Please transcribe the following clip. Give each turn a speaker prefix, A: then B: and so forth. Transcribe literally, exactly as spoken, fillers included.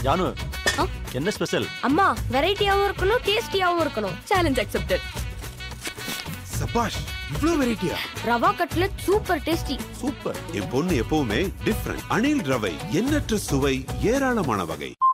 A: ஜானு என்ன ஸ்பெஷல்?
B: அம்மா வெரைட்டியாவும் இருக்கணும் டேஸ்டியாவும் இருக்கணும். Challenge accepted.
C: சபாஷ், இவ்ளோ வெரைட்டியா?
B: Rava cutlet super tasty.
A: Super.
C: என் பொண்ணு எப்பவுமே டிஃபரண்ட். அணில் ரவை, எண்ணற்ற சுவை, ஏராளமான வகை.